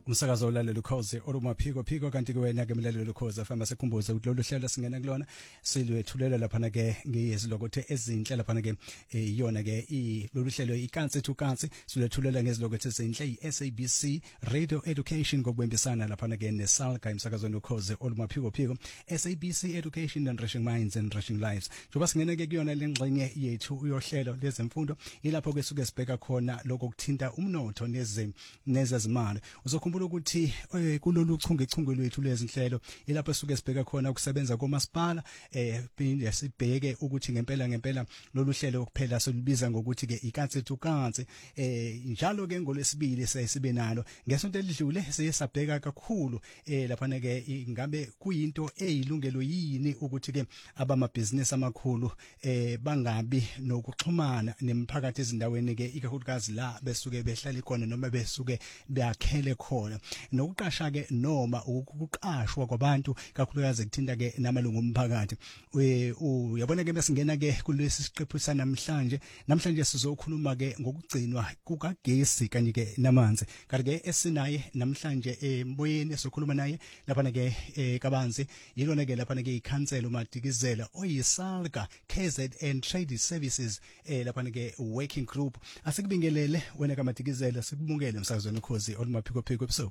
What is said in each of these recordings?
umsakazo olalelo Ukhozi olumaphiko phiko kanti ke wena ke mlalelo Ukhozi FM sekhumbuza ukuthi lolu hlelo singena kulona silwethulela lapha ke ngiyizilokothe ezinhle lapha ke iyona ke lolu hlelo ikansi to kansi silwethulela ngezilokothe ezinhle iSABC Radio Education ngokubambisana lapha ke neSalga umsakazo Ukhozi olumaphiko phiko SABC Education and Enriching Minds and Enriching Lives njoba singena ke kuyona lengxenye yethu uyohlelo lezemfundo ilapho ke suke sibheka khona lokho kuthinta umnotho nezezimali uzokhumbula ukuthi kulolu chungechunge lwethu lezinhlelo ilapho suke sibheka khona ukusebenza komasipala phinde sibheke ukuthi ngempela lolu hlelo kuphela solubiza ngokuthi ke ikansi to kansi njalo ke ngolesibili sibe nalo ngesonto elidlule siyesabheka kakhulu lapha ke ingabe kuyinto eyilungelo yini ukuthi ke abamabhizinisi amakhulu bangabi nokuxhumana nemphakathi ezindaweni ke ikakhulukazi la besuke behlala khona noma besuke beyakhele khona nokuqasha ke noma ukuqashwa kwabantu kakhulukazi kuthinta ke namalungu omphakathi uyabona ke besingena ke kulesi siqephu sanamhlanje sizokhuluma ke ngokugcinwa kukagesi kanye ke namanzi kanti ke esinaye namhlanje emoyeni sokhuluma naye lapha ke kabanzi yilona ke lapha ke ikhansela uMadikizela oyiSalga KZN Trade Services lapha ke working group asikubingelele wena kaMadikizela sikubungele umsakazweni Ukhozi olumaphiko phiko ebusuku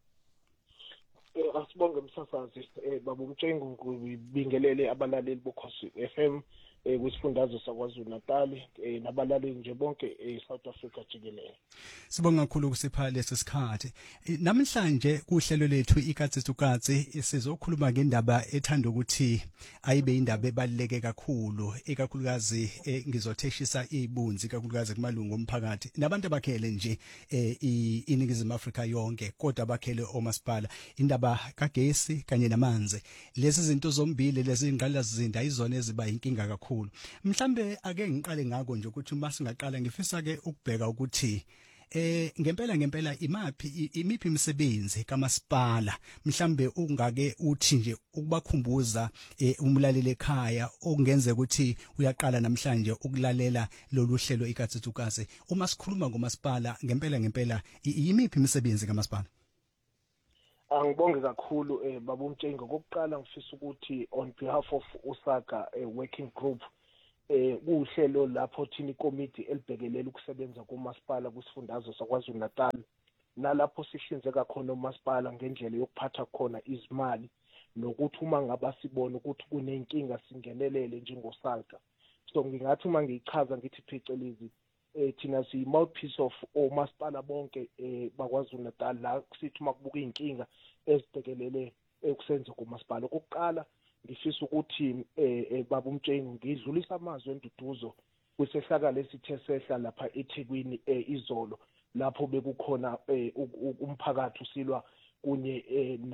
asibonge msasazi baba umtshengo ngibingelele abalaleli bokhozi FM kusifundazwe saKwaZulu Natal nabalaleli nje bonke eSouth Africa jikelele. Sibonga kakhulu kusipha lesi sikhathi. Namhlanje kuhlelo lethu ikatsi to katsi sizokhuluma ngendaba ethanda ukuthi ayibe indaba ebaluleke kakhulu ekakhulukazi ngizotheshisa izibunzi kakhulukazi kumalungu omphakathi nabantu abakhele nje iningizimu Afrika yonke kodwa abakhele omasipala indaba kagesi kanye namanzi. Lezi zinto zombili lezi ingqalazizinda izona eziba inkinga kakhulu. Mhlambe ake ngiqale ngako nje ukuthi uma singaqala ngifisa ke ukubheka ukuthi ngempela imiphi imisebenzi kamasipala mhlambe ungake uthi nje ukubakhumbuza umlaleli ekhaya okungenza ukuthi uyaqala namhlanje ukulalela lolu hlelo ikatsi to katsi uma sikhuluma ngomasipala ngempela imiphi imisebenzi kamasipala. Angibonge kakhulu baba umtshengo kokuqala ngifisa ukuthi on behalf of uSalga working group kuhlelo lapho thina ikomiti elibhekelela ukusebenza kumasipala kusifundazwe saKwaZulu Natal nalapho sihlinzeka khona umasipala ngendlela yokuphatha khona izimali nokuthi uma ngaba sibona ukuthi kunenkinga singenelele njengoSalga. So ngingathi uma ngichaza ngithi phecelezi thina si mouthpiece of omasipala bonke baKwaZulu Natal la sithi makubuka inkinga ezibhekelele ukusenza kumasipala. Kokuqala ngifisa ukuthi baba umtshengo ngidlulisa amazwi enduduzo kusehlakala lesithe sehla lapha eThekwini izolo lapho bekukhona umphakathi usilwa kunye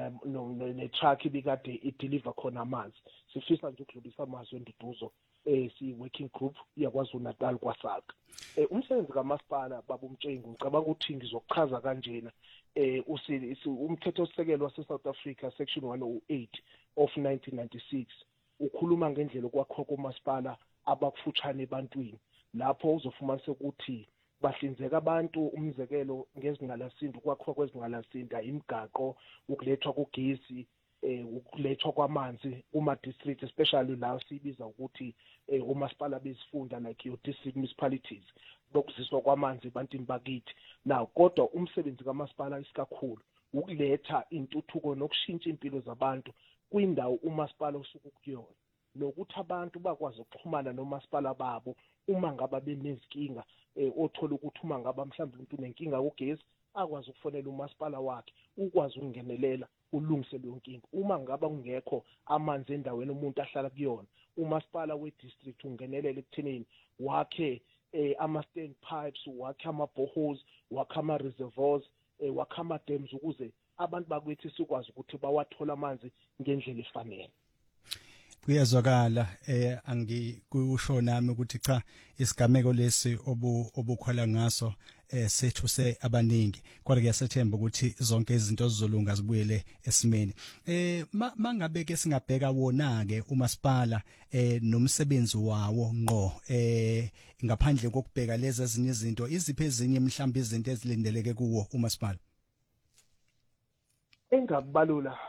netruck ibikade ideliver khona amanzi. Sifisa nje ukudlulisa amazwi enduduzo si working group yaKwaZulu Natal kwaSalga. Umsebenzi kamasipala baba umtshengo ngicabanga ukuthi ngizochaza kanjena umthetho osisekelo waseSouth Africa section 108 of 1996 ukhuluma ngendlela kwakho komasipala abakufutshane ebantwini lapho uzofumanisa ukuthi bahlinzeka abantu umzekelo ngezingalasinda kwakho kwezingalasinda imigaqo ukulethwa kogesi ukulethwa kwamanzi kuma district especially la sibiza ukuthi umasipala bezifunda like your district municipalities lokuziswa kwamanzi ebantwini bakithi. Now kodwa umsebenzi kamasipala isikakhulu ukuletha intuthuko nokushintsha impilo zabantu kwindawo umasipala osuku kuyona nokuthi abantu bakwazi ukuxhumana nomasipala babo uma ngaba benezinkinga othola ukuthi uma ngaba mhlawumbe umuntu unenkinga ugesi akwazi ukufonela umasipala wakhe ukwazi ukungenelela ulungise leyo nkinga. Uma ngaba kungekho amanzi endaweni umuntu ahlala kuyona umasipala we-district ungenelela ekuthenini wakhe ama-stand pipes wakhe ama-boreholes wakhe ama-reservoirs wakhe ama-dams ukuze abantu bakwethi sikwazi ukuthi bawathola amanzi ngendlela efanele. Kuyazwakala angikusho nami ukuthi cha isigameko lesi obukhwela ngaso sethuse abaningi kodwa kuyasethemba ukuthi zonke izinto zizolunga zibuyele esimeni. Mangabe ke singabheka wona ke umasipala nomsebenzi wawo ngqo ngaphandle kokubheka lezi ezinye izinto iziphi ezinye mhlawumbe izinto ezilindeleke kuwo umasipala. engakubalula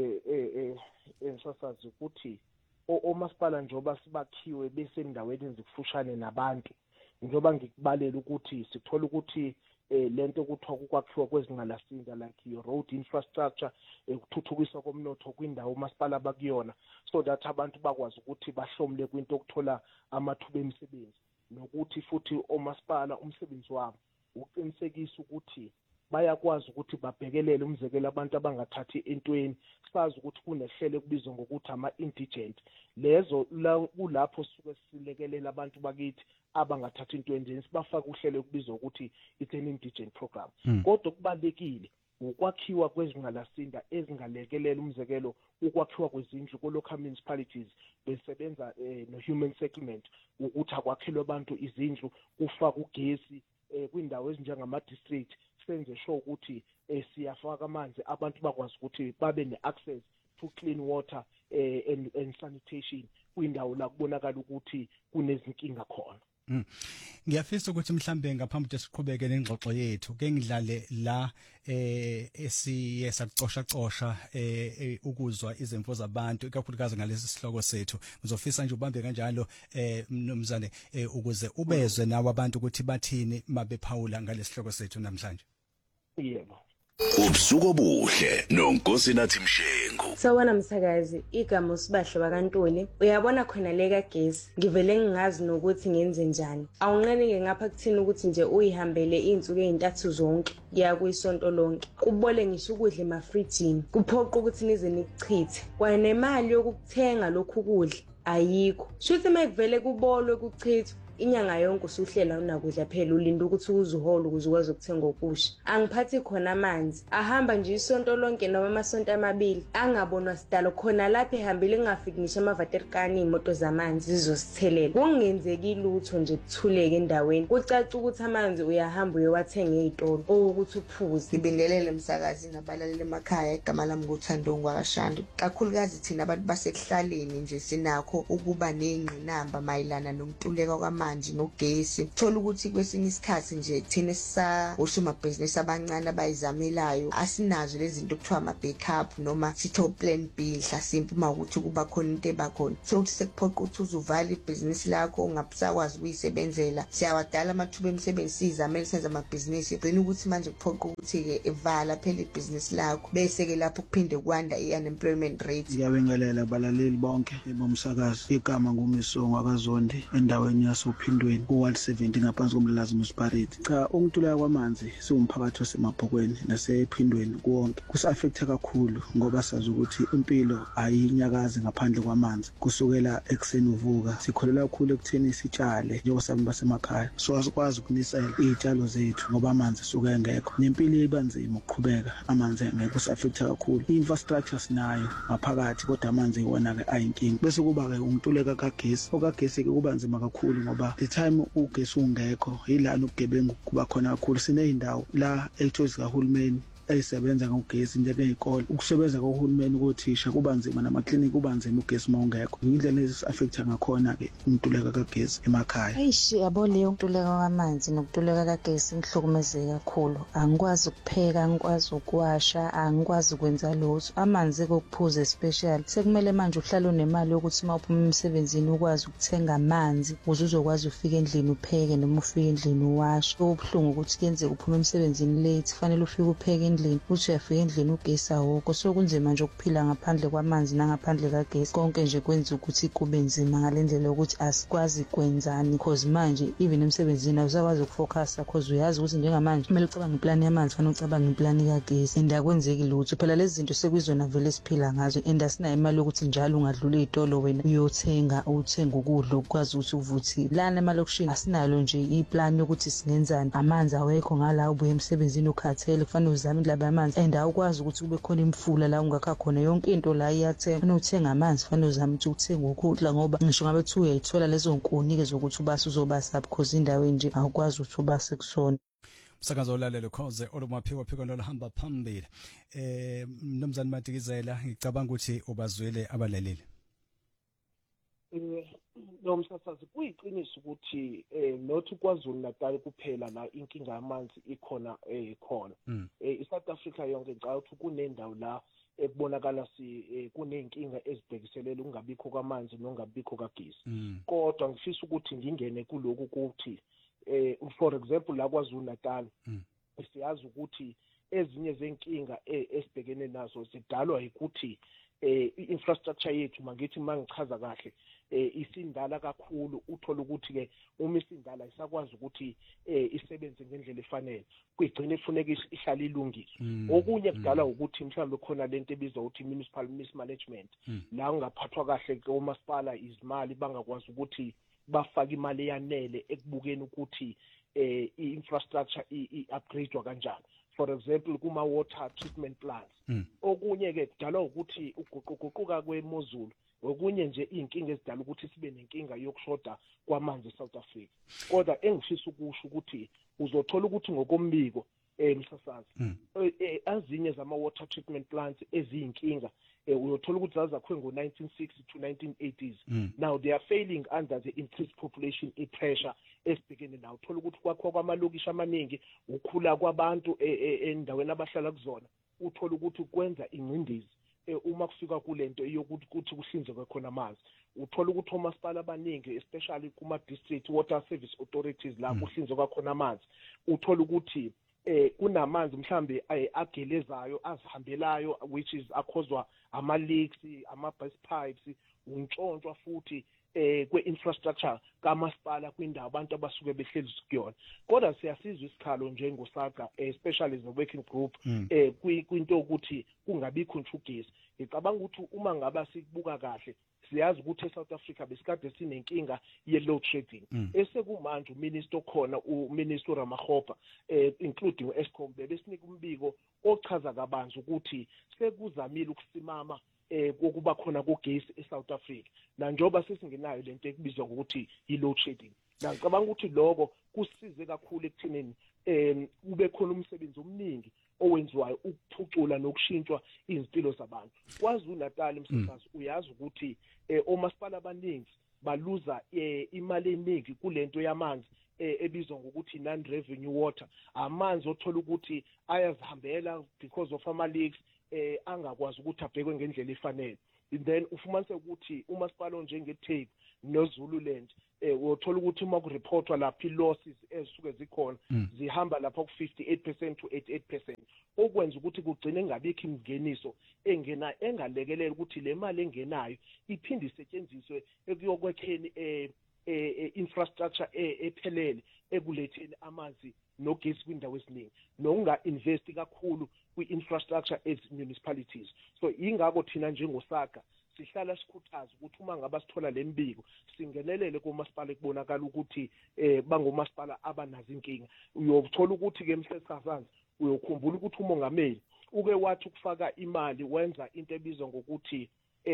ensasazi ukuthi omasipala njoba sibakhiwe bese endaweni ezikufushane nabantu njoba ngikubalela ukuthi sithola ukuthi lento kuthiwa ukwakhiwa kwezingqalasinda like your road infrastructure ukuthuthukiswa komnotho kwindawo umasipala bakuyona so that abantu bakwazi ukuthi bahlomule kwinto okuthola amathuba emisebenzi nokuthi futhi omasipala umsebenzi wabo uqinisekisa ukuthi bayakwazi ukuthi babhekelele umzekelo abantu abangathathi entweni sazi ukuthi kunehlelo kubizwa ngokuthi ama-indigent lezo kulapho suke silekelela abantu bakithi abangathathi entweni sibafaka uhlelo kubizwa ukuthi it's an indigent program kodwa kubalekile ukwakhiwa kwezingqalasinda ezingalekelela umzekelo ukwakhiwa kwezindlu ku-local municipalities besebenza no-human settlement ukuthi akwakhelwe abantu izindlu kufaka ugesi kwindawo ezinjengama-district senze sure ukuthi siyafaka amanzi abantu bakwazi ukuthi babe ne-access to clean water and sanitation kwindawo la kubonakala ukuthi kunezinkinga khona. Ngiyafisa ukuthi mhlambe ngaphambi kokuthi siqhubeke nengxoxo yethu ke ngidlale la esiye saqosha ukuzwa izimvo zabantu ikakhulukazi ngalesi sihloko sethu ngizofisa nje ubambe kanjalo mnumzane ukuze ubezwe nawe abantu ukuthi bathini mabephawula ngalesi sihloko sethu namhlanje. Yebo. Ubusuku obuhle noNkosinathi Mshengu. Sawona msakazi igama uSibahle bakantuli uyabona khona le kagesi ngivele ngingazi nokuthi ngenze njani awunqenike ngapha kuthini ukuthi nje uyihambele izinsuku ezintathu zonke ya kuyisonto lonke kubole ngisho ukudla emafrijini kuphoqa ukuthi nize nikuchithe kwaye nemali yokuthenga lokhu kudla ayikho shuthi mayivele kubolwe kuchithwe inyanga yonke usuhlela unakudla phela ulinda ukuthi uzuhole ukuze ukwazi ukuthenga okusha angiphathi khona amanzi ahamba nje isonto lonke noma amasonto amabili angabonwa sidalo khona lapha ehambile ngafiki ngisho amavaterikani imoto zamanzi zizosithelela kungenzeki lutho nje kuthuleke endaweni kucaca ukuthi amanzi uyahamba uyewathenga ezitolo ukuthi uphuze ngibingelele msakazi nabalaleli emakhaya igama lami nguThando Ngwakashanda kakhulukazi thina abantu basekuhlaleni nje sinakho ukuba nezingqinamba mayelana nokuntuleka kwamanje nogesi thola ukuthi kwesinye isikhathi nje thina osomabhizinisi abancane abayizamelayo asinazo lezi zinto kuthiwa ama-backup noma sitho plan B mhlasimpe uma ukuthi kuba khona into ebakhona so ukuthi sekuphoqa ukuthi uzuvala ibhizinisi lakho ungabusakwazi ukuyisebenzela siyawadala amathuba emisebenzi sizamele senza amabhizinisi gcina ukuthi manje kuphoqa ukuthi-ke evala phela ibhizinisi lakho bese-ke lapho kuphinde kwanda i-unemployment rate. Ngiyabingelela abalaleli bonke bomsakazi igama nguMisongo akaZondi endaweni yasophindweni ku-Ward 70 ngaphansi komlalazi municipality. Cha ukuntuleka kwamanzi siwumphakathi wasemabhokweni nasephindweni kuwonke kusa-affecta kakhulu ngoba sazi ukuthi impilo ayinyakazi ngaphandle kwamanzi kusukela ekuseni uvuka sikholela kakhulu ekutheni sitshale njengosabantu basemakhaya so asikwazi ukunisela izitshalo zethu ngoba amanzi suke engekho nempilo ibanzima ukuqhubeka amanzi engekho kusa-affecta kakhulu i-infrastructure sinayo ngaphakathi kodwa amanzi iwona-ke ayinkinga bese kuba-ke ukuntuleka kagesi okagesi-ke kuba nzima kakhulu ngoba the time ugesi ungekho yilana ubugebengu kuba khona kakhulu siney'ndawo la ey'thozi kahulumeni ezisebenza ngogesi njengey'kole ukusebenza kohulumeni kothisha kuba nzima namaklinikhi kuba nzima ugesi uma ungekho indlela ezi-affecta ngakhona-ke ukuntuleka kagesi emakhaya. Eish yabo leyo ukuntuleka kwamanzi nokuntuleka kagesi ngihlukumezeke kakhulu angikwazi ukupheka angikwazi ukuwasha angikwazi ukwenza lutho amanzi kokuphuza especially sekumele manje uhlale unemali yokuthi uma uphuma emsebenzini ukwazi ukuthenga amanzi ukuze uzokwazi ufika endlini upheke noma ufike endlini uwashe okubuhlungu ukuthi kuyenzeka uphuma emsebenzini late kufanele ufike upheke endlini uthi uyafika endlini ugesi awukho so kunzima nje ukuphila ngaphandle kwamanzi nangaphandle kagesi konke nje kwenza ukuthi kube nzima ngalendlela ukuthi asikwazi kwenzani because manje even emsebenzini awusakwazi ukufocus because uyazi ukuthi njengamanje kumele ucabange iplani yamanzi fanele ucabange iplani kagesi and akwenzeki lutho phela lezi zinto sekuyizona vele siphila ngazo and asinayo imali yokuthi njalo ungadlula izitolo wena uyothenga ukudla ukwazi ukuthi uvuthile lana emalokishini asinalo nje iplani yokuthi singenzani amanzi awekho ngala ubuye emsebenzini ukhathele kufanele uzame indlaba yamanzi and awukwazi ukuthi kube khona imfula la ungakha khona yonke into la iyathenga kufanele uthenga amanzi kufanele uzame ukuthi uthenge ukudla ngoba ngisho ngabethi uyayithola lezo nkuni-ke zokuthi ubase uzobasa because indawo nje awukwazi ukuthi ubase kusona. Umsakazo olalele khoze olumaphiko nolahamba phambili mnumzane Madikizela ngicabanga ukuthi ubazwele abalaleli. nomsasazi kuyiqiniso ukuthi not kwaZulu Natal kuphela la inkinga yamanzi ikhona khona iSouth Africa yonke ngicabanga ukuthi kunendawo la ekubonakala kunenkinga ezibhekiselele ukungabikho kwamanzi nongabikho kagesi kodwa ngifisa ukuthi ngingene kuloko ukuthi for example la kwaZulu Natal siyazi ukuthi ezinye zenkinga esibhekene nazo zidalwa ukuthi infrastructure yethu mangithi mangichaza kahle isindala kakhulu uthola ukuthi ke uma isindala isakwazi ukuthi isebenze ngendlela efanele kuyigcina efuneka ihlala ilungiswe okunye kudala ukuthi mhlawumbe khona lento ebizwa ukuthi municipal mismanagement la ungaphathwa kahle komasipala izimali bangakwazi ukuthi bafaka imali eyanele ekubukeni ukuthi i-infrastructure i-upgradewa kanjani for example kuma water treatment plants okunye ke kudala ukuthi uguquguquka kwemozulu okunye nje inkinga ezidala ukuthi sibe nenkinga yokushoda kwamanzi eSouth Africa kodwa engifisa ukusho ukuthi uzothola ukuthi ngokombiko msasazi azinye zama water treatment plants eziyinkinga uyothola ukuthi zazakhiwe ngo-1960 to 1980s now they are failing under the increased population pressure esibhekene nawo uthola ukuthi kwakho kwamalokishi amaningi ukhula kwabantu endaweni abahlala kuzona uthola ukuthi kwenza ingcindezi uma kufika kulento yokuthi kuhlinzekwe khona amanzi uthola ukuthi omasipala abaningi especially kuma district water service authorities la kuhlinzekwa khona amanzi uthola ukuthi kunamanzi mhlambe agelezayo azihambelayo which is akhozwa ama leaks ama burst pipes untshontshwa futhi kwe-infrastructure kamasipala kwindawo abantu abasuke behleli kuyona kodwa siyasizwa isikhalo njengoSAGA especially the working group kwinto ukuthi kungabikho ugesi ngicabanga ukuthi uma ngaba sikubuka kahle siyazi ukuthi eSouth Africa besikade sinenkinga ye-load shedding esekumanje uminister khona uminister Ramaphosa including Eskom besinika umbiko ochaza kabanzi ukuthi sekuzamile ukusimama kokuba khona kogesi eSouth Africa na njoba sesingenayo lento ekubizwa ngokuthi i-load shedding ngicabanga ukuthi lokho kusize kakhulu ekuthenini kube khona umsebenzi omningi owenziwayo ukuphucula nokushintshwa izimpilo zabantu kwaZulu Natal msasazi uyazi ukuthi omasipala abaningi baluza imali eningi kulento yamanzi ebizwa ngokuthi non-revenue water amanzi othola ukuthi ayazihambela because of ama leaks angakwazi ukuthi abhekwe ngendlela efanele then ufumanise ukuthi umasipala njengeTheku noZululand uthola ukuthi uma kureportwa lapha i-losses ezisuke zikhona zihamba lapha ku-58% to 88% okwenza ukuthi kugcine engabikho imingeniso engalekelela ukuthi le mali engenayo iphinde isetshenziswe ekuyokwekheni infrastructure ephelele ekuletheni amanzi nogesi kwindawo eziningi nokunga-investi kakhulu kwi-infrastructure as-municipalities so ingakho thina njengoSAGA sihlala sikhuthaza ukuthi uma ngaba sithola le mbiko singenelele komasipala ekubonakala ukuthi bangomasipala abanazo inkinga uyothola ukuthi-ke mhlesikazazi uyokhumbula ukuthi umongameli uke wathi ukufaka imali wenza into ebizwa ngokuthi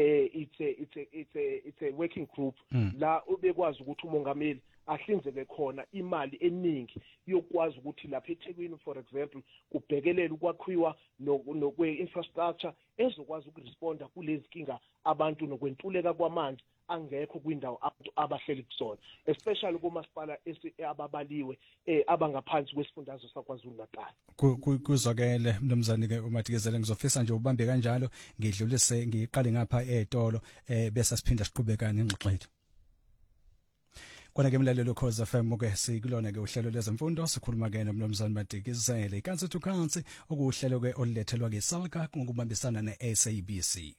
it's a working group la ubekwazi ukuthi umongameli ahlinzeke khona imali eningi yokwazi ukuthi lapha eThekwini for example kubhekelele ukwakhiwa nokwe-infrastructure ezokwazi ukuresponda kulezi nkinga abantu nokwentuleka kwamanzi angekho kwindawo abantu abahleli kusona especially kumasipala ababaliwe abangaphansi kwesifundazwe saKwaZulu Natal kuzwakele mnumzane ke uMathikizela ngizofisa nje ubambe kanjalo ngidlulise ngiqale ngapha eTolo bese siphinda siqhubeka nengxoxo yethu Kona ke mlalelo Khoza FM ke sikulona ke uhlelo lezemfundo sikhuluma ke nomnumzane Mathikizela ikansi to kansi okuhlelo ke olulethelwa ke SALGA ngokubambisana neSABC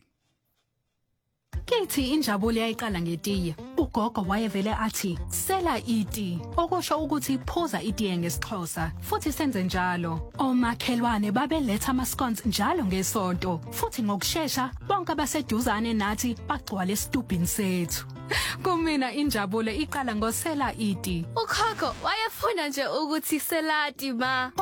Kithi injabulo yayiqala ngetiye ugogo wayevele athi sela iti okusho ukuthi phuza itiye ngesixhosa futhi senze njalo omakhelwane babeletha ama scones njalo ngesonto futhi ngokusheshsha bonke abaseduzane nathi bagcwala esitubhini sethu kumina injabulo iqala ngosela iti ukhokho wayefuna nje ukuthi selati ma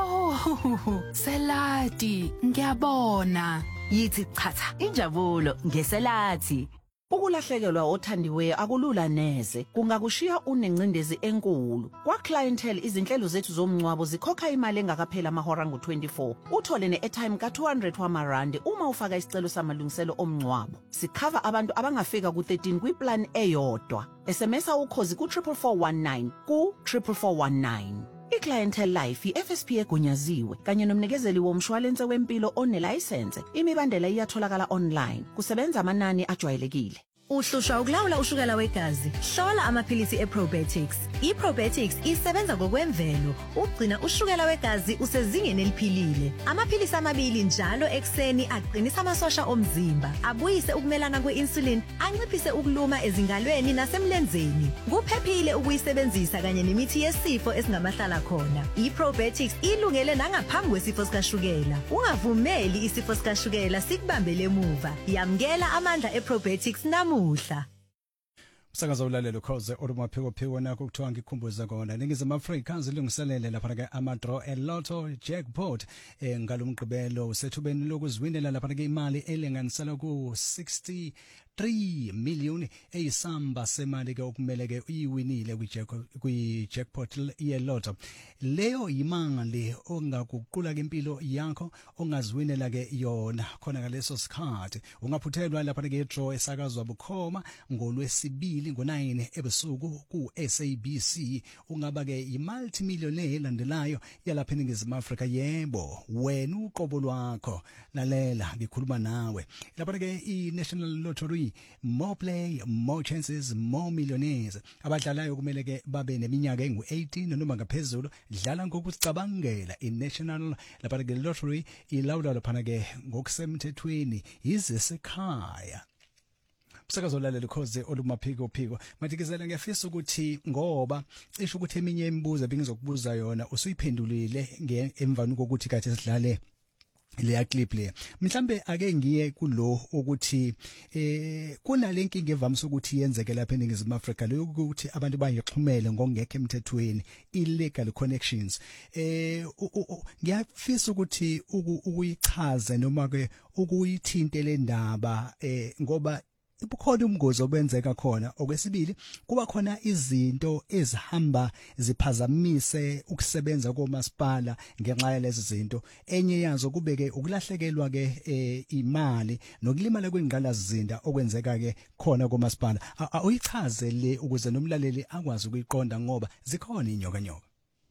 selati ngiyabona yithi chatha injabulo ngeselati Ukulahlekelwa othandiweyo akulula neze, kungakushiya unencindezi enkulu. Kwa clientele izinhlelo zethu zomncwabo zikhokha imali engakaphela amahora ngu-24. Uthole ne-airtime ka-200 wamarandi uma ufaka isicelo samalungiselo omncwabo. Sikhava abantu abangafika ku-13 kwiplan eyodwa. SMS ukhozi ku-44419 ku-44419. I-Clientele Life i-FSP egunyaziwe kanye nomnikezeli womshwalense wempilo onelayisense. Imibandela iyatholakala online. Kusebenza amanani ajwayelekile. Uhlushwa ukulawula ushukela wegazi. Hlola amaphilisi eProbetics. iProbetics isebenza ngokwemvelo, ugcina ushukela wegazi usezingeni eliphilile. Amaphilisi amabili njalo ekseni aqinisa amasosha omzimba, abuyise ukumelana kwe-insulin, anciphise ukuluma ezingalweni nasemlenzeni. Kuphephile ukuyisebenzisa kanye nemithi yesifo esingamahlala khona. iProbetics ilungele nangaphambi kwesifo sikashukela. Ungavumeli isifo sikashukela sikubambele emuva. Yamkela amandla eProbetics namuhla. Sakaza ulalelo khoze olumaphiko nakho kuthiwa ngikhumbuza kona ningizama Africa zilungiselele lapha ke ama-draw elotto jackpot ngalomgqibelo usethubeni lokuziwinela lapha ke imali elinganisela ku 63 million eyisamba semali ke okumele ke uyiwinile kwi-jackpot ye-lotto. Leyo imali ongakuqula ke impilo yakho ongaziwinela ke yona khona ngaleso sikhathi. Ungaphuthelwa lapha ke draw esakazwa bukhoma ngolwesibili ngo9 ebusuku ku SABC. Ungaba ke i-multimillionaire elandelayo yalapha eNingizimu Afrika. Yebo, wena uqobo lwakho lalela ngikhuluma nawe. Lapha ke i-National Lottery, more play, more chances, more millionaires. Abadlalayo kumele ke babe neminyaka engu-18 noma ngaphezulu. Dlala ngokucabangela. I-National lapha ke Lottery ilawula lapha ke ngokusemthethweni izesekhaya. Sakazolalela ukhoze olumaphiko mathikizela ngiyafisa ukuthi ngoba cishe ukuthi eminye imibuzo bengizokubuza yona usuyiphendulile emva kokuthi kade sidlale leya clip le. Mhlambe ake ngiye kulo ukuthi kunale nkinga evamise ukuthi yenzeke lapha eNingizimu Afrika lo ukuthi abantu bayixhumele ngokungekho emthethweni, illegal connections. Ngiyafisa ukuthi ukuyichaze noma ke ukuyithinta le ndaba ngoba bukhona umngozi obenzeka khona. Okwesibili kuba khona izinto ezihamba ziphazamise ukusebenza komasipala ngenxa yalezi zinto. Enye yazo kube ke ukulahlekelwa ke imali nokulimala kwengqalazizinda okwenzeka ke khona komasipala. Uyichaze le ukuze nomlaleli akwazi ukuyiqonda ngoba zikhona inyoka.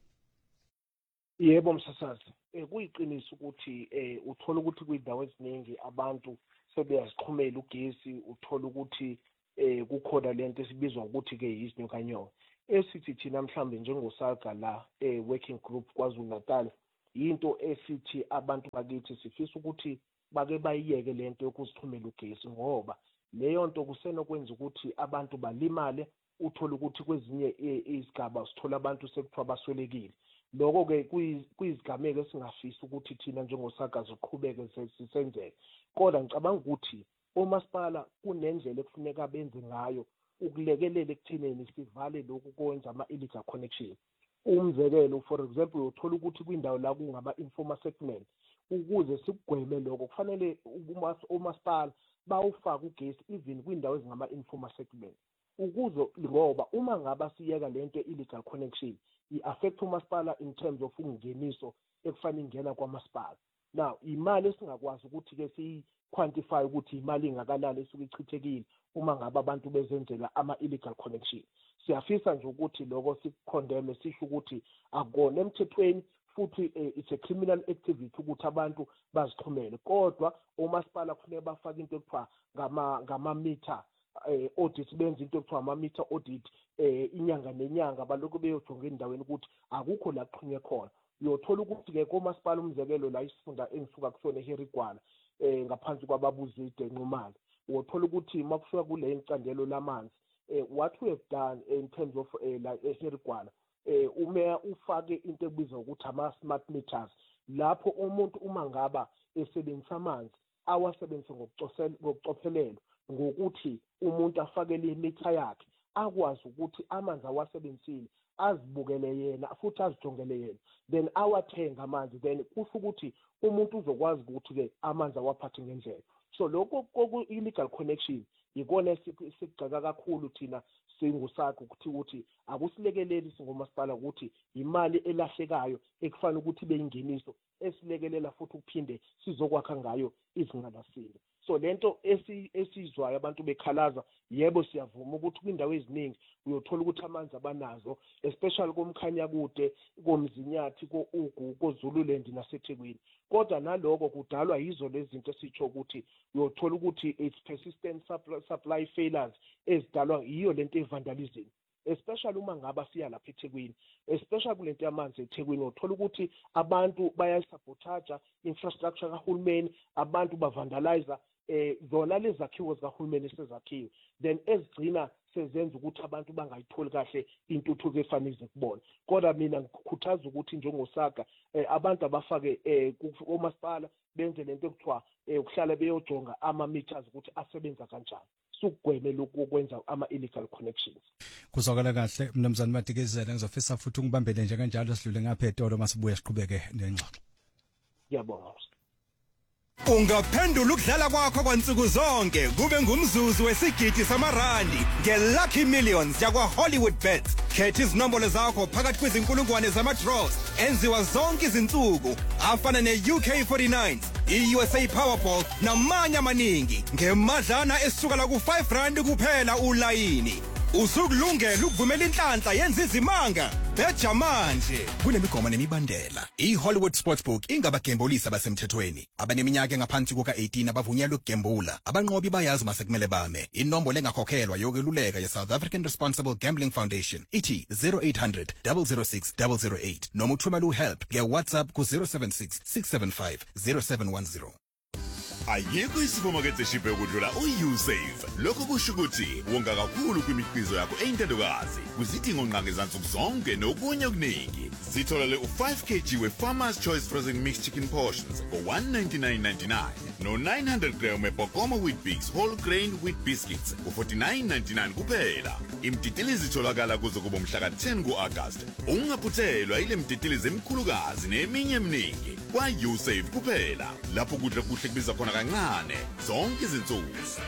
Yebo msasazi, kuyiqiniso ukuthi uthola ukuthi kwindawo eziningi abantu sebeyaziqhumela ugesi. Uthola ukuthi kukhona lento esibizwa ukuthi ke izinyokanyoka esithi thina mhlambe njengosaga la working group KwaZulu Natal, into esithi abantu bakithi sifisa ukuthi bake bayiyeke lento yokuzixhumela ugesi ngoba leyo nto kusenokwenza ukuthi abantu balimale. Uthola ukuthi kwezinye izigaba sithola abantu sekuthiwa baswelekile. Lokho ke kuyizigameko esingafisa ukuthi thina njengosaga ziqhubeke sisenzeke. Kodwa ngicabanga ukuthi umasipala kunendlela ekufuneka benze ngayo ukulekelela ekuthenini sivale lokhu kwenza ama-illegal connection. Umzekelo, for example, uthola ukuthi kwindawo la kungama-informal segment, ukuze sikugweme lokho kufanele umasipala bawufake ugesi even kwindawo ezingama-informal segment, ukuze ngoba uma ngaba siyeka lento illegal connection i-affect umasipala in terms of ungeniso ekufanele ingena kwamasipala. Now imali esingakwazi ukuthi ke siyi-quantify ukuthi imali engakalali esuke ichithekile uma ngabe abantu bezenzela ama-illegal connection. Siyafisa nje ukuthi lokho sikukondeme, sisho ukuthi akukona emthethweni futhi it's a criminal activity ukuthi abantu bazixhumele. Kodwa umasipala kufanele bafake into ekuthiwa ngama-meter audit, benze into ekuthiwa ama-meter audit inyanga nenyanga, balokhu beyojonga endaweni ukuthi akukho la kuxhunywe khona. Uyothola ukuthi ke komasipala umzekelo la isifunda engisuka kusona eHerigwana ngaphansi kwababuzide Nxumalo, uyothola ukuthi makufika kule icandelo lamanzi what we have done in terms of la eHerigwana umeya ufake into ebizwa ukuthi ama-smart meters, lapho umuntu uma ngaba esebenzisa amanzi awasebenzise ngokucophelelo ngokuthi umuntu afakele imitha yakhe akwazi ukuthi amanzi awasebenzisile azibukele yena futhi azijongele yena, then awathenga amanzi, then kusho ukuthi umuntu uzokwazi ukuthi ke amanzi awaphathe ngendlela. So lokho illegal connection ikona sigcaka kakhulu thina singusakho ukuthi akusilekeleli singomasipala ukuthi imali elahlekayo ekufanele ukuthi beyingeniso esilekelela futhi ukuphinde sizokwakha ngayo izingqalasizinda. So lento esizwayo abantu bekhalaza, yebo siyavuma ukuthi kwindawo eziningi uyothola ukuthi amanzi abanazo, especially komkhanya kude, komzinyathi, ko-Ugu, ko-Zululand naseThekwini. Kodwa naloko kudalwa yizo lezi zinto esitsho ukuthi uyothola ukuthi it's persistent supply failures ezidalwa yiyo lento evandalism, especially uma ngaba siya lapha eThekwini, especially kulento yamanzi eThekwini. Uthola ukuthi abantu bayasabotaja infrastructure kahulumeni, abantu bavandalize zona lezi zakhiwo zikahulumeni sezakhiwe, then ezigcina sezenza ukuthi abantu bangayitholi kahle intuthuko efanele kubona. Kodwa mina ngikhuthaza ukuthi njengosaka abantu abafake omasipala benze lento ekuthiwa ukuhlala beyojonga ama-meters ukuthi asebenza kanjani, sukugweme lokhu okwenza ama-illegal connections. Kuzwakala kahle Mnumzane Madikezela, ngizofisa futhi ungibambele nje kanjalo sidlule ngapha eTolo masibuye siqhubeke nengxoxo. Ngiyabonga. Ungaphendula ukudlala kwakho kwansuku zonke kube ngumzuzu wesigidi samarandi ngeLucky Millions yakwa Hollywoodbets. Khetha izinombolo zakho phakathi kwezinkulungwane zama-draws enziwa zonke izinsuku afana ne-UK49, i-USA Powerball namanye amaningi ngemadlana esukela ku-R5 kuphela ulayini. Usukulungela ukuvumela inhlanhla yenza izimanga. Betha manje kunemigomo nemibandela. I-Hollywood Sportsbook ingabagembulisi abasemthethweni abaneminyaka engaphansi kuka-18 abavunyelwe ukugembula. Abanqobi bayazi masekumele bame. Inombolo engakhokhelwa yokweluleka ye-South African Responsible Gambling Foundation ithi 0800 006 008 noma uthumela uhelp nge-WhatsApp ku-076 675 0710. Ayikho isifumakethe shiphe ukudlula uYouSave. Lokho kusho ukuthi wonga kakhulu kwimikhiqizo yakho eyintandokazi kuzidingo nqange zansuku zonke nokunye okuningi. Sitholele u5 kg we-Farmer's Choice Frozen Mixed Chicken Portions for $199.99 no900 gram we-Bokoma Wheat Bix Whole Grain Wheat Biscuits for $49.99 kuphela. Imtitilizi itholakala kuze kube umhla ka-10 ku-August. Ungaphuthelwa ile mtitilizi emikhulukazi neminye eminingi kwa-YouSave kuphela. Lapho kudla kuhle kubiza khona kancane zonke izinsuku.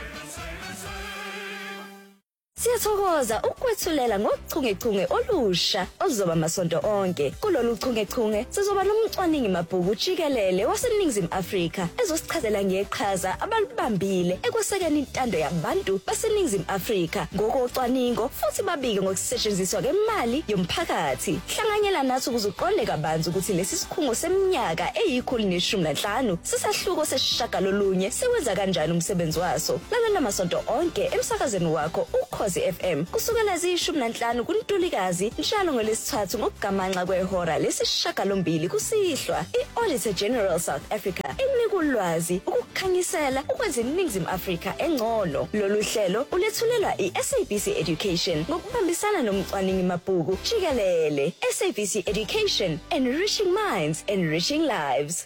Siyathokoza ukwethulela ngochungechunge olusha ozoba amasonto onke. Kulolu chungechunge sizoba nomcwaningi mabhuku jikelele waseNingizimu Afrika ezosichazela ngeqhaza abalibambile ekwesekeni intando yabantu baseNingizimu Afrika ngokocwaningo futhi babike ngokusetshenziswa kwemali yomphakathi. Hlanganyela nathi ukuze uqonde kabanzi ukuthi lesi sikhungo seminyaka eyi-115 sisahluko sesishagalolunye siwenza kanjani umsebenzi waso. Lalela amasonto onke emsakazweni wakho Ukhozi FM kusukela zi-15 kuNtulikazi njalo ngolesithathu ngokugamanxa kwehora lesishagalombili kusihlwa. I-Auditor General South Africa inika ulwazi ukukhanyisela ukwenza iNingizimu Afrika engcono. Lolu hlelo ulethulelwa i-SABC Education ngokubambisana nomcwaningi mabhuku jikelele. SABC Education, enriching minds, enriching lives.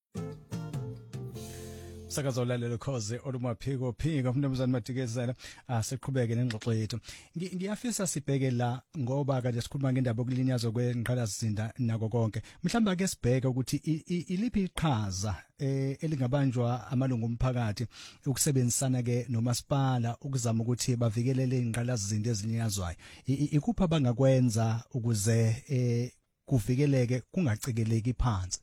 Sakazo lalelo Khoze olumaphiko phiko Mnumzane Madikezela siqhubeke nengxoxo yethu. Ngiyafisa sibheke la ngoba kanje sikhuluma ngendaba yokulinyazwa kwengqalasizinda nako konke. Mhlawumbe ake sibheke ukuthi iliphi iqhaza elingabanjwa amalungu omphakathi ukusebenzisana ke nomasipala ukuzama ukuthi bavikelele ingqalasizinda ezilinyazwayo. Ikuphi abangakwenza ukuze kuvikeleke kungacikeleki phansi?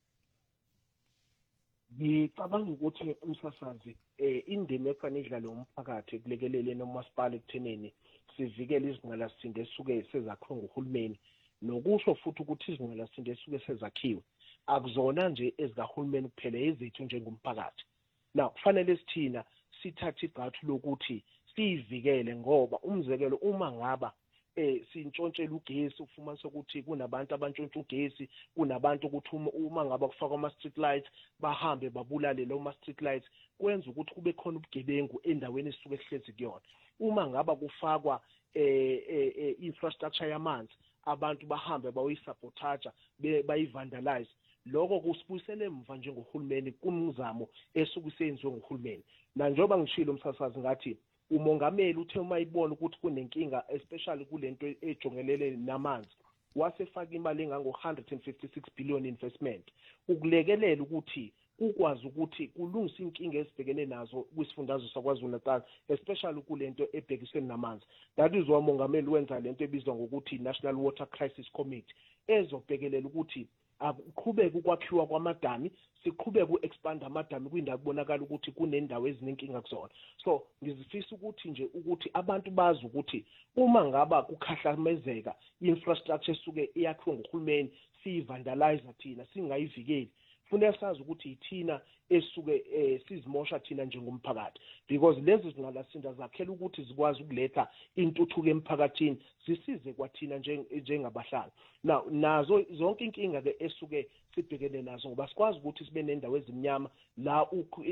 Ngicabanga ukuthi umsasazi indima efanele idlale umphakathi kulekelele nomasipala ekuthenini sivikele izingqalasizinda esuke sezakhiwe nguhulumeni, nokusho futhi ukuthi izingqalasizinda esuke sezakhiwe akuzona nje ezikahulumeni kuphela ezethu njengomphakathi. Na kufanele sithina sithathe igxathu lokuthi siyivikele ngoba umzekelo uma ngaba sintshontshela ugesi ufumanise ukuthi kunabantu abantshontsha ugesi, kunabantu ukuthi uma ngaba kufakwa ama-street lights bahambe babulale lawo ma-street lights, kwenza ukuthi kube khona ubugebengu endaweni esisuke sihlezi kuyona. Uma ngaba kufakwa infrastructure yamanzi abantu bahambe bayisabotaja bayivandalize, lokho kusibuyisele emva njengohulumeni kumzamo esuke senziwe nguhulumeni. Na njengoba ngishilo umsasazi ngathi umongameli uthe uma ibona ukuthi kunenkinga especially kulento ejongelele namanzi wasefaka imali engango 156 billion investment ukulekelela ukuthi ukwazi ukuthi kulungisa inkinga ezibhekene nazo kwisifundazwe saKwaZulu-Natal, especially kulento ebhekisweni namanzi. That is why umongameli wenza lento ebizwa ngokuthi National Water Crisis Committee ezobhekelela ukuthi akuqhubeke ukwakhiwa kwamadami, siqhubeke uexpand amadami kwindawo kubonakala ukuthi kunendawo ezinenkinga kuzona. So ngizifisa ukuthi nje ukuthi abantu bazi ukuthi uma ngaba kukhahlamezeka infrastructure esuke iyakhiwe nguhulumeni siyivandalize thina singayivikeli, kufanele sazi ukuthi ithina esuke sizimosha thina njengomphakathi, because lezi zingalasinda zakhela ukuthi zikwazi ukuletha intuthuko emphakathini zisize kwathina njengabahlali. Now nazo zonke inkinga ke esuke sibhekene nazo ngoba sikwazi ukuthi sibe nendawo ezimnyama la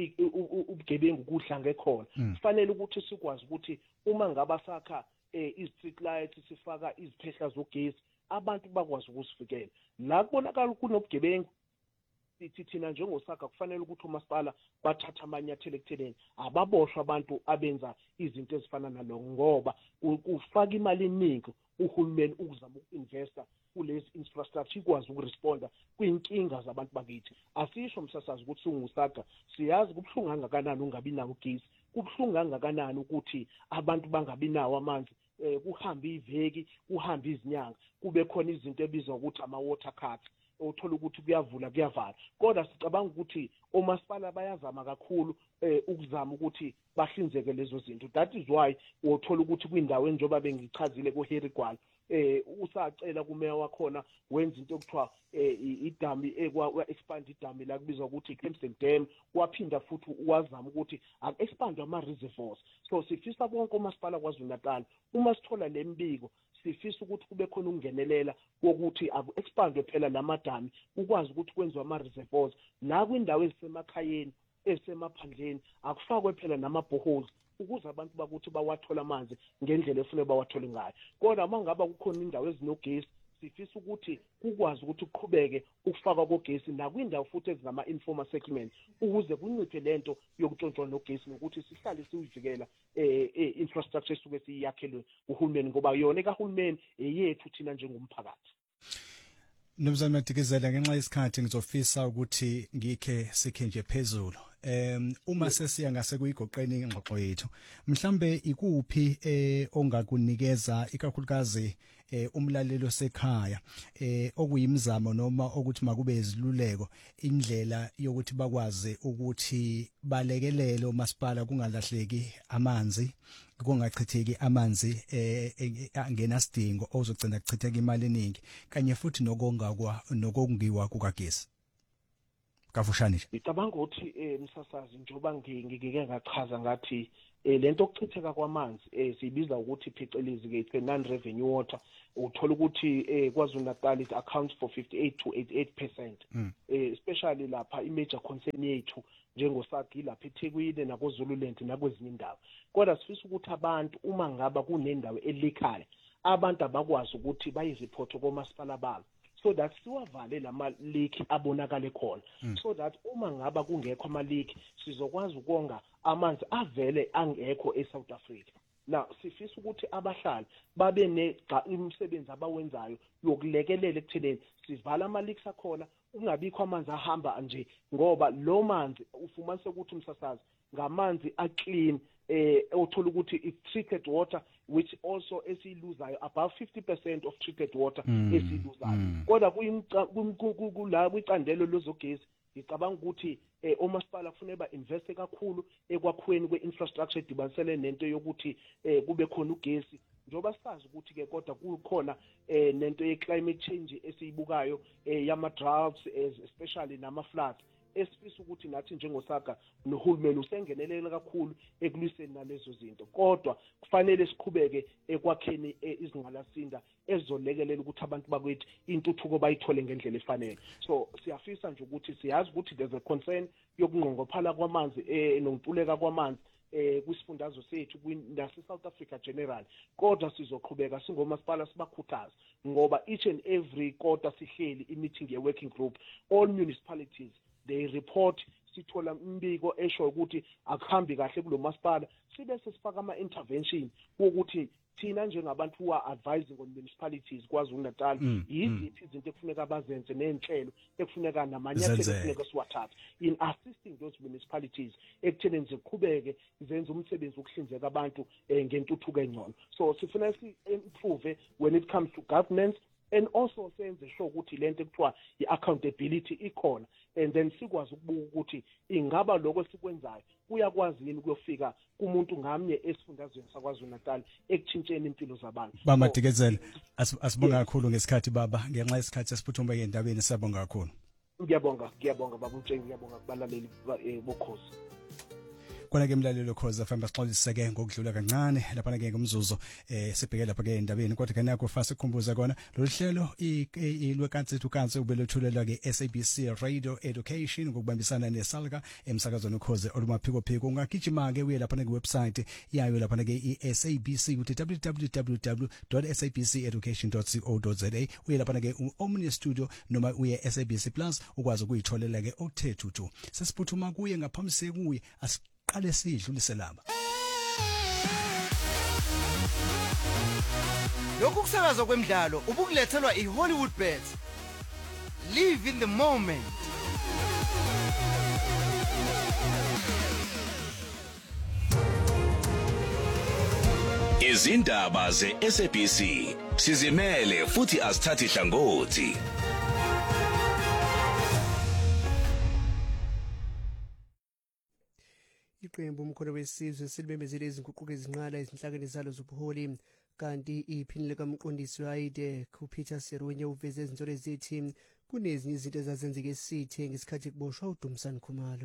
ubugebengu kudlange khona. Kufanele ukuthi sikwazi ukuthi uma ngaba sakha i-street lights sifaka iziphehla zogesi abantu bakwazi ukusivikela. La kubonakala kunobugebengu sithi thina njengosaka kufanele ukuthi umasipala bathatha amanyathelo ekutheleni ababoshwa abantu abenza izinto ezifana naloko, ngoba ufaka imali eningi uhulumeni ukuzama uku-investa kulezi infrastructure ikwazi ukuresponda kwinkinga zabantu bakithi. Asisho msasazi ukuthi singusaka siyazi kubuhlungu kangakanani ungabi nawo ugesi, kubuhlungu kangakanani ukuthi abantu bangabi nawo amanzi, kuhamba iveki kuhamba izinyanga kube khona izinto ebizwa ukuthi ama-water cuts, uthola ukuthi kuyavula kuyavala. Kodwa sicabanga ukuthi omasipala bayazama kakhulu ukuzama ukuthi bahlinzeke lezo zinto. That is why uthola ukuthi kwindawo njengoba bengichazile kuHarry Gwala usacela kumeya wakhona wenza into okuthiwa idami expand idami la kubizwa ukuthi Clemson Dam, waphinda futhi wazama ukuthi expand ama reservoirs. So sifisa bonke omasipala kwaZulu-Natal uma sithola lembiko sifisa ukuthi kube khona ukungenelela wokuthi aku-expandwe phela lamadami ukwazi ukuthi kwenziwe ama-reservoirs la kwindawo ezisemakhayeni esemaphandleni akufakwe phela nama-boreholes ukuze abantu bakuthi bawathola amanzi ngendlela efuneka bawathole ngayo. Kodwa uma ngaba kukhona indawo ezinogesi sifisa ukuthi kukwazi ukuthi kuqhubeke ukufakwa kogesi nakwindawo futhi ezinama-informal settlement ukuze kunciphe lento yokutshontshwa nogesi nokuthi sihlale siyivikela infrastructure esuke siyakhelwe uhulumeni ngoba yona kahulumeni eyethu thina njengomphakathi. Nomzana Madikizela, ngenxa yesikhathi ngizofisa ukuthi ngikhe sikhe nje phezulu. Uma sesiya ngase kuyigoqeni ingxoxo yethu, mhlambe ikuphi ongakunikeza ikakhulukazi umlalelo osekhaya okuyimizamo noma ukuthi makube iziluleko indlela yokuthi bakwazi ukuthi balekelele umasipala kungalahleki amanzi, kungachitheki amanzi angenasidingo ozogcina kuchitheka imali eningi kanye futhi nokongiwa kukagesi. Kafushane nje ngicabanga ukuthi msasazi njoba ngike ngachaza ngathi lento okuchitheka kwamanzi siyibiza ukuthi phecelezi ke non revenue water, uthola ukuthi KwaZulu-Natal it accounts for 58 to 88%, especially lapha imajor concern yethu njengosagi lapha eThekwini nakoZululand nakwezinye indawo. Kodwa sifisa ukuthi abantu uma ngaba kunendawo elikhaya abantu abakwazi ukuthi bayiziphoto komasipala babo, so that siwavale lama leak abonakale khona, so that uma ngaba kungekho ama leak sizokwazi ukonga amanzi avele angekho eSouth Africa. Now sifisa ukuthi abahlali babe imisebenzi abawenzayo yokulekelela ekuthenini sivala ama leaks akhona ungabikho amanzi ahamba nje, ngoba lo manzi ufumanise ukuthi umsasazi ngamanzi aclean uthola ukuthi it's treated water which also esiluzayo above 50% of treated water esiluzayo. Kodwa kula kwicandelo lozogesi ngicabanga ukuthi omasipala kufanele ba-investe kakhulu ekwakhiweni kwe-infrastructure edibanisele nento yokuthi kube khona ugesi, njengoba sazi ukuthi ke kodwa kukhona nento ye-climate change esiyibukayo yama-droughts especially nama-floods. Esifisa ukuthi nathi njengosaka nohulumeni usengenelela kakhulu ekulwiseni nalezo zinto, kodwa kufanele siqhubeke ekwakheni izingqalasinda ezizolekelela ukuthi abantu bakwethu intuthuko bayithole ngendlela efanele. So siyafisa nje ukuthi siyazi ukuthi there's a concern yokunqongophala kwamanzi nokuntuleka kwamanzi kwisifundazwe sethu nase South Africa general, kodwa sizoqhubeka singomasipala sibakhuthaza ngoba each and every quarter sihleli i-meeting ye-working group, all municipalities they report sithola imbiko esho ukuthi akuhambi kahle kulo masipala sibe sesifaka ama-intervention ukuthi thina njengabantu who are advising on municipalities KwaZulu-Natal yiziphi izinto ekufuneka bazenze nenhlelo ekufuneka namanyathelo ekufuneka siwathathe in assisting those municipalities ekuthenini ziqhubeke zenze umsebenzi wokuhlinzeka abantu ngentuthuko engcono. So sifuna si-improve when it comes to governance and also senze sure ukuthi lento ekuthiwa i-accountability ikhona and then sikwazi ukubuka ukuthi ingaba lokho sikwenzayo kuyakwazi yini ukuyofika kumuntu ngamnye esifundazweni sakwaZulu-Natal ekutshintsheni impilo zabantu. Baba Madikezela, asibonga kakhulu ngesikhathi baba, ngenxa yesikhathi esiphuthuma endabeni siyabonga kakhulu. Ngiyabonga baba Mtshengi, ngiyabonga kubalaleli bokhozi. Kona ke mlalelo Khoza FM basixoliseke ngokudlula kancane lapha ke ngomzuzu sibheke lapha ke endabeni kodwa ke nakho fase kukhumbuza kona lo hlelo ilwekansi tukansi ubelethulelwa ke SABC Radio Education ngokubambisana neSalga emsakazweni Khoza olumaphiko phiko ungagijima ke uye lapha ke website yayo lapha ke iSABC uthi www.sabceducation.co.za uye lapha ke Omni Studio noma uye SABC Plus ukwazi ukuyitholela ke okuthethu sesiphuthuma kuye ngaphambi kuye qale sidlulise laba. Lokhu kusakaza kwemidlalo ubukulethelwa iHollywood Bets. Live in the moment. Izindaba ze-SABC sizimele futhi asithathi hlangothi. Iqembu umkholo wesizwe silibembezele izinguquko ezinqala ezinhlakeni zalo zobuholi kanti iphini likamqondisi wayide kuPeter Serunye uveze izinto ezithi kunezinye izinto ezazenzeka esithe ngesikhathi kuboshwa uDumsani Khumalo.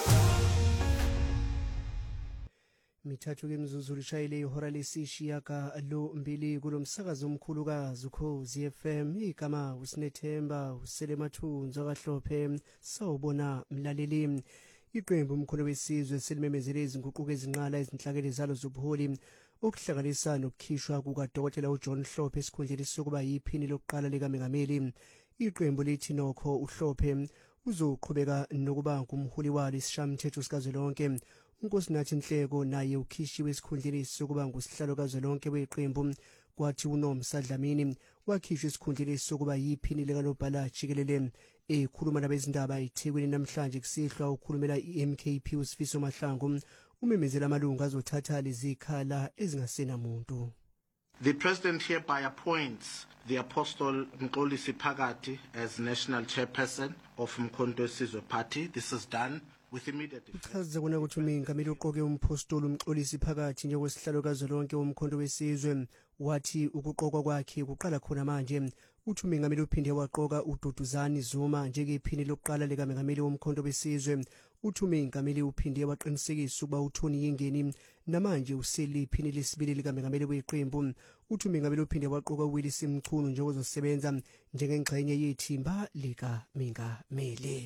Mithathu ke mzuzu lishayile ihora lesishiyaka lo mbili kulomsakazo omkhulukazi uKhozi FM igama uSinethemba uSelemathunzo kaHlophe sawubona mlaleli. Iqembu umkholo wesizwe selimemezele izinguquko ezinqala ezinhlakeni zalo zobuholi okuhlanganisa nokukhishwa kukaDokotela uJohn Hlophe esikhundleni sokuba yiphini lokuqala likaMengameli. Iqembu lithi nokho uHlophe uzoqhubeka nokuba ngumholi walo isishamithetho sikazwelonke. uNkosinathi Nhleko naye ukhishiwe esikhundleni sokuba ngusihlalo kazwelonke weqembu kwathi uNomsa Dlamini wakhishwa esikhundleni sokuba yiphini likanobhala jikelele. Ekhuluma nabezindaba eThekwini namhlanje kusihlwa ukhulumela iMKP uSifiso Mahlangu umemezela amalungu azothatha lezikhala ezingasenamuntu. The President hereby appoints the Apostle Mxolisi Phakathi as National Chairperson of Umkhonto Wesizwe Party. This is done with immediate effect. Uchaza kona ukuthi uMengameli uqoke umpostoli uMxolisi Phakathi njengosihlalo kazwelonke womkhonto wesizwe wathi ukuqokwa kwakhe kuqala khona manje. Uthi uMengameli uphinde waqoka uDuduzani Zuma njengephini lokuqala likaMengameli womkhonto wesizwe. Uthi uMengameli uphinde waqinisekisa ukuba uThoni Yingeni namanje useliphini lesibili likaMengameli weqembu. Uthi uMengameli uphinde waqoka uWillis Mchunu njengozosebenza njengengxenye yethimba likaMengameli.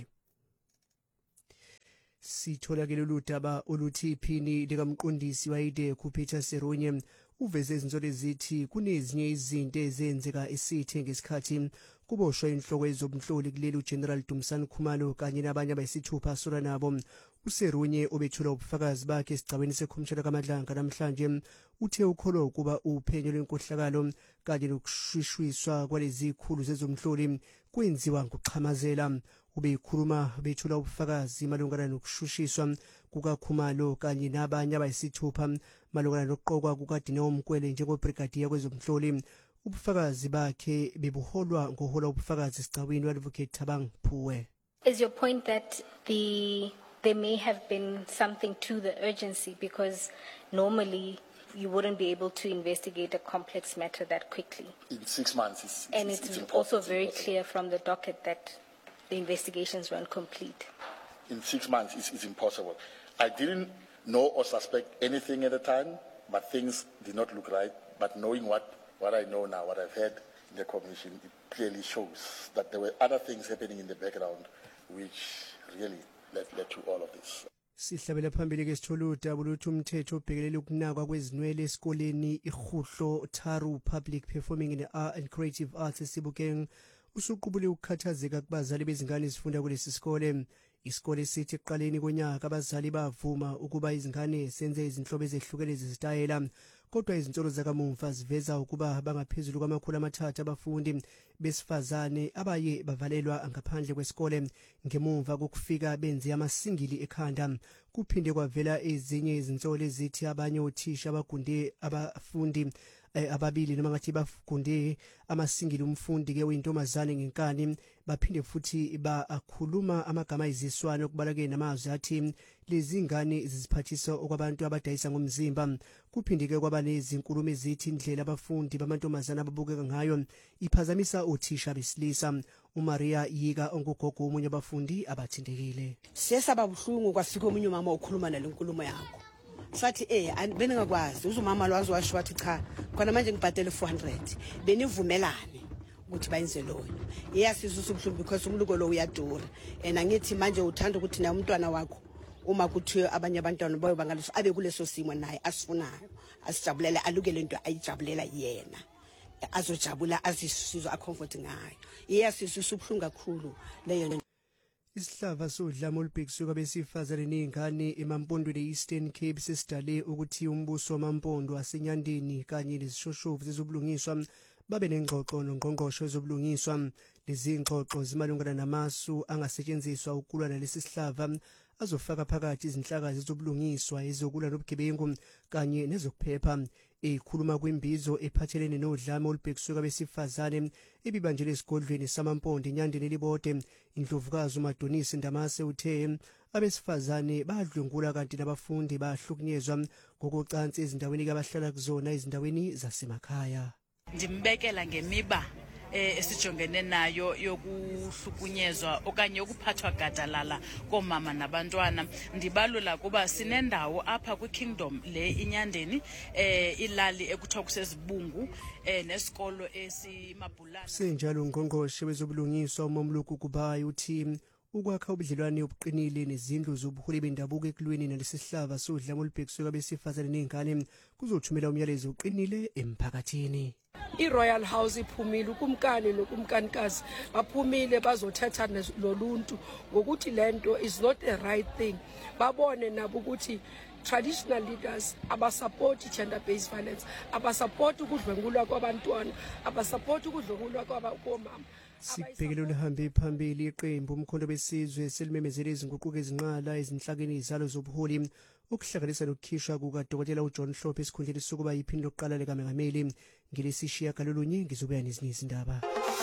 Sithola ke lolu daba oluthi iphini likamqondisi wayide kuPeter Serunye uveze izinto ezithi kunezinye izinto ezenzeka esithe ngesikhathi kuboshwa inhloko ezobunhloli kuleli uGeneral Dumsani Khumalo kanye nabanye abayisithupha asura nabo. uSerunye obethula ubufakazi bakhe esigcawini sekhomishana kaMadlanga namhlanje uthe ukholo ukuba uphenyo lwenkohlakalo kanye nokushwishwiswa kwalezi ikhulu zezomhloli kwenziwa ngokuxhamazela. Ubeyikhuluma bethula ubufakazi malungana nokushushiswa kukaKhumalo kanye nabanye abayisithupha malungana nokuqokwa kukaDineo Mkwele njengobrigadier kwezomhloli. Ubufakazi bakhe bebuholwa ngohola ubufakazi esigcawini uAdvocate Thabang Phuwe. Is your point that there may have been something to the urgency because normally you wouldn't be able to investigate a complex matter that quickly? In 6 months, it's also very clear from the docket that the investigations weren't complete. In 6 months, it's impossible. I didn't know or suspect anything at the time, but things did not look right. But knowing what I know now, what I've heard in the commission, it clearly shows that there were other things happening in the background which really led to all of this. Sihlabela phambili ke sitholo udaba oluthi umthetho obhekelele ukunakwa kwezinwele esikoleni iHuhlo Tharu Public Performing and Creative Arts eSebokeng usuqubule ukukhathazeka kubazali bezingane ezifunda kulesi sikole. Isikole sithi ekuqaleni konyaka abazali bavuma ukuba izingane senze izinhlobo ezehlukene zezitayela, kodwa izinsolo zakamuva ziveza ukuba bangaphezulu kwama300 abafundi besifazane abaye bavalelwa ngaphandle kwesikole ngemuva kokufika benze amasingili ekhanda. Kuphinde kwavela ezinye izinsolo ezithi abanye othisha abagunde abafundi ababili noma ngathi bafunde amasingili umfundi ke oyintombazane ngenkani, baphinde futhi bakhuluma amagama eziswana okubalake namazwi athi lezi ngane ziziphathisa okwabantu abadayisa ngomzimba. Kuphinde ke kwaba nezinkulumo ezithi indlela abafundi bamantombazane ababukeka ngayo iphazamisa othisha besilisa. uMaria Yika ongugogo omunye abafundi abathintekile. Siyesaba buhlungu kwafika omunye umama okhuluma nalenkulumo yakho. Sathi beningakwazi uzumama lwazi washo wathi cha khona manje ngibhadele 400 benivumelane ukuthi bayenze loyo. Iyasizisa ubuhlungu because umluko lo uyadura and angithi manje uthanda ukuthi na umntwana wakho uma kuthiwe abanye abantwana bayo bangaleso abe kuleso simo naye asifunayo asijabulele alukele into ayijabulela yena azojabula azisizwe acomfort ngayo. Iyasizisa ubuhlungu kakhulu leyo. Isihlava sodlame olubhekiswe kwabesifazane nengane emampondweni eEastern Cape sesidale ukuthi umbuso wamampondo wasenyandeni kanye nezishoshovu zezobulungiswa babe nengxoxo nongqongqosho ezobulungiswa. Lezi ngxoxo zimalungana namasu angasetshenziswa ukulwa nalesi sihlava azofaka phakathi izinhlaka zezobulungiswa ezokulwa nobugebengu kanye nezokuphepha. Ekhuluma kwimbizo ephathelene nodlame olubhekiswe kwabesifazane ebibanjele esigodlweni samampondo enyandeni elibode, Indlovukazi uMadonisi Ndamase uthe abesifazane badlwengula kanti nabafundi bahlukunyezwa ngokucansi ezindaweni kabahlala kuzona ezindaweni zasemakhaya. Ndimbekela ngemiba esijongene nayo yokuhlukunyezwa okanye ukuphathwa gadalala komama nabantwana. Ndibalula kuba sinendawo apha kwiKingdom le inyandeni ilali ekuthiwa kusezibungu nesikolo esimabhulana. Senjalo ungqongqoshe wezobulungiswa uMamluku Kubayi uthi ukwakha ubudlelwane obuqinile nezindlu zobuholi bendabuko ekulweni nalesihlava sodlame olubhekiswe kwabesifazane nengane kuzothumela umyalezo oqinile emphakathini. iRoyal House iphumile ukumkani nokumkanikazi baphumile bazothetha noluntu ngokuthi lento is not a right thing. Babone nabo ukuthi traditional leaders abasupport gender based violence, abasupport ukudlwengulwa kwabantwana, abasupport ukudlwengulwa kwabomama. Sibhekele lihambe phambili iqembu umkhondo besizwe selimemezele izinguquko ezinqala ezinhlakeni izalo zobuholi ukuhlanganisa nokukhishwa kukaDokotela uJohn Hlophe esikhundleni sokuba yiphini lokuqala likaMengameli. Ngilesishiya kalolunye ngizobuya nezinye izindaba.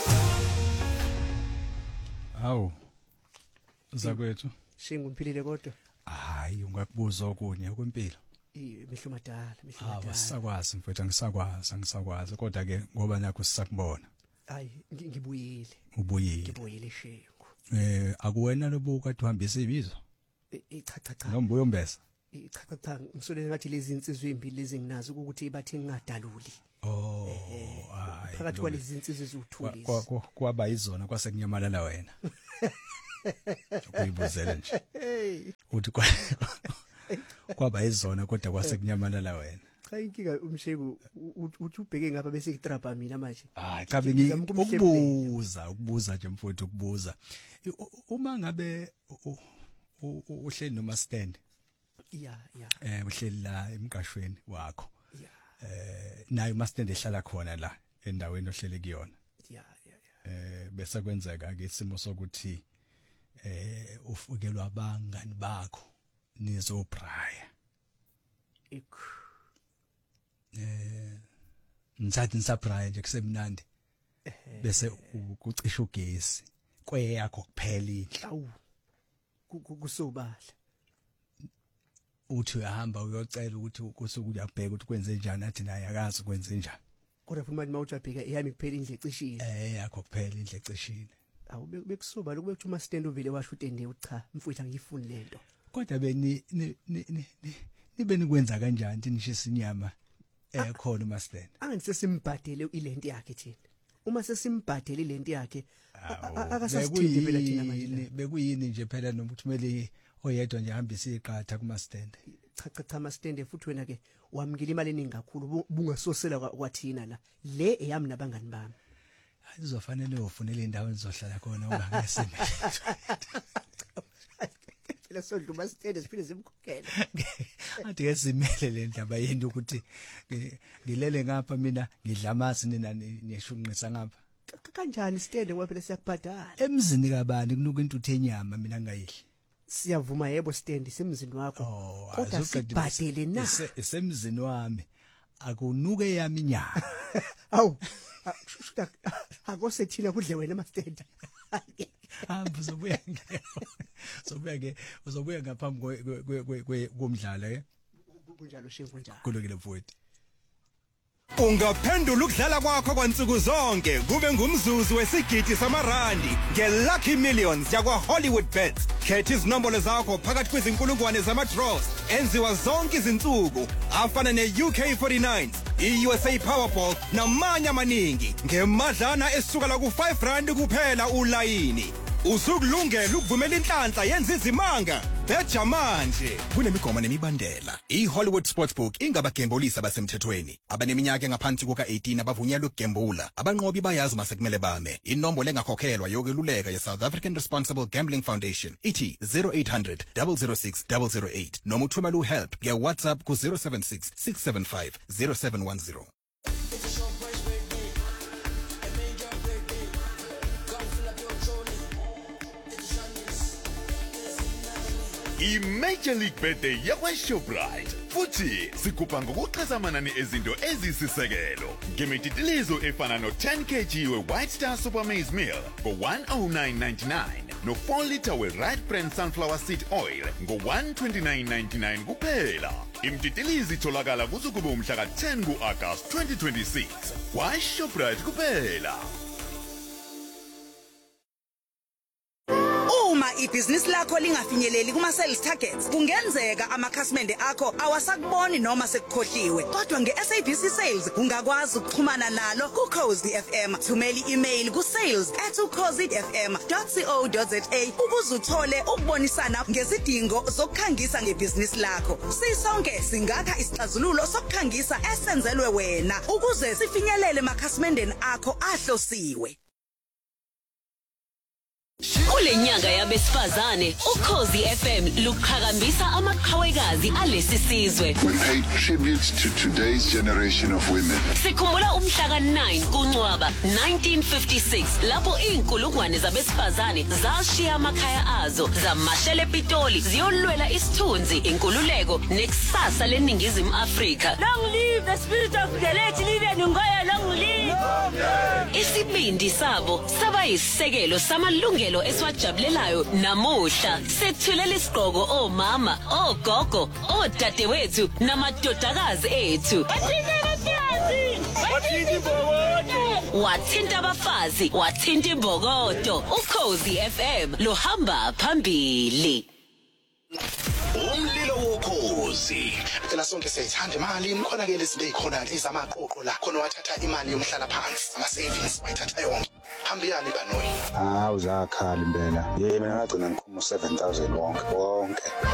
Hawu zakwethu Shingu mphilile kodwa hayi ungakubuza okunye kwempilo mehlo madala awasakwazi mfethu angisakwazi kodwa ke ngoba nakho sisakubona. Hayi ngibuyile ubuyile Shingu akuwena lobuka kade uhambisa ibizo cha nombuyo ombesa cha ngisole ngathi lezi insizwe ezimbili lezi nginazo ukuthi bathi ngingadaluli hayi phakathi kwalezi insizwe eziwuthulisi kwaba izona kwasekunyamalala wena ukuyibuzela nje uthi kwaba izona kodwa kwasekunyamalala wena. Cha inkinga umshego uthi ubheke ngapha bese itrapa mina manje. Hayi cha ukubuza nje mfowethu ukubuza uma ngabe uhleli noma stand uhleli la emqashweni wakho naye uma stand ehlala khona la endaweni ohlele kuyona bese kwenzeka ke isimo sokuthi ufukelwa abangani bakho nizobraya ngisathi ngisabraya nje kusemnandi bese kucisha ugesi kweyakho kuphela inhlawu kusobala uthi uyahamba uyocela ukuthi kusuku uyabheka ukuthi kwenze njani athi naye akazi kwenze njani kodwa futhi manje ubheka eyami kuphela indle ecishile yakho kuphela indle ecishile awu bekusobala ukubethu uma stand ovile washo utende ucha mfowethu angifuni lento kodwa beni nibe nikwenza kanjani tinishisa inyama khona uma stand angisesimbhadele ilento yakhe thina uma sesimbhadele ilento yakhe akasasithindi phela thina manje bekuyini nje phela nokuthi kumele oyedwa nje hambisa iqatha kuma stand cha ama stand futhi wena ke wamukela imali eningi kakhulu bungasosela kwathina la le eyami nabangani bami ayizofanele ufunele indawo enizohlala khona ungakesemele phela sodluma sitende siphinde simkhokhele athi ke simele le ndaba yenu ukuthi ngilele ngapha mina ngidla amasi nina niyashunqisa ngapha kanjani sitende ngoba phela siyakubhadala emzini kabani kunuka intuthu enyama mina ngayidli siyavuma yebo stand isemzini wakho kodwa sibhadele na isemzini wami akunuke yami inyama awu akosethina kudle wena mastand hamba uzobuya ngaphambi komdlalo kunjalo shefu njalo kulungile mfowethu Ungaphendula ukudlala kwakho kwansuku zonke kube ngumzuzu wesigidi samarandi ngeLucky Millions yakwa Hollywoodbets. Khetha izinombolo zakho phakathi kwezinkulungwane zama-draws enziwa zonke izinsuku afana ne-UK49, i-USA Powerball namanye amaningi ngemadlana esukela ku-R5 kuphela ulayini. Usukulungela ukuvumela inhlanhla yenza izimanga beja manje kunemigomo nemibandela. iHollywood Sportsbook ingabagembulisi abasemthethweni abaneminyaka engaphansi kuka-18 abavunyelwe ukugembula. Abanqobi bayazi masekumele bame. Inombolo engakhokhelwa yokweluleka ye-South African Responsible Gambling Foundation ithi 0800 006 008 noma uthumela uhelp via WhatsApp ku 076 675 0710. I-Major League Birthday yakwa-Shoprite futhi sikhupha ngokuxhasa amanani ezinto ezisisekelo ngemititilizo efana no-10 kg we-White Star Super Maize Meal ngo-109.99 no-4 litre we-Right Brand Sunflower Seed Oil ngo-129.99 kuphela. Imtitilizi itholakala kuzokuba umhla ka-10 ku-August 2026 kwa-Shoprite kuphela. Uma ibhizinisi lakho lingafinyeleli kuma-sales targets kungenzeka amakhasimende akho awasakuboni noma sekukhohliwe, kodwa nge-SABC Sales ungakwazi ukuxhumana nalo ku-Ukhozi FM. Thumela i-email ku-sales@ukhozifm.co.za ukuze uthole ukubonisana ngezidingo zokukhangisa ngebhizinisi lakho. Sisonke singakha isixazululo sokukhangisa esenzelwe wena ukuze sifinyelele emakhasimendeni akho ahlosiwe. Kulenyanga yabesifazane uKhozi FM luqhakambisa amaqhawekazi alesi sizwe. We pay tribute to today's generation of women. Sikhumbula umhla ka-9 kuNcwaba 1956 lapho inkulungwane zabesifazane zashiya amakhaya azo zamashela ePitoli ziyolwela isithunzi, inkululeko nekusasa leNingizimu Afrika. Long live the spirit of the late Livia Ngoya, long live. Isibindi sabo saba isisekelo samalungelo esiwajabulelayo namuhla. Sethulela isiqhoko omama, ogogo, odadewethu namadodakazi ethu. Wathinta abafazi, wathinta imbokodo. Ukhozi FM lohamba phambili. Umlilo wokhozi. Phela sonke siyayithanda imali, khona ke lezi beyikhona lezamaqoqo la. Khona wathatha imali yomhlala phansi, ama savings wayithatha yonke. Hambi yani banoyi. Uzakhala impela. Yena ngagcina ngikhuma 7,000 wonke.